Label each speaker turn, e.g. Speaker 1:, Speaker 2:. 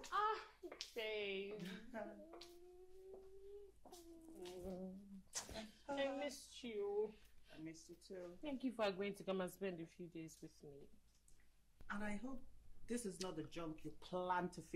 Speaker 1: Ah, babe. I missed you.
Speaker 2: I missed you too.
Speaker 1: Thank you for agreeing to come and spend a few days with me.
Speaker 2: And I hope this is not the junk you plan to feed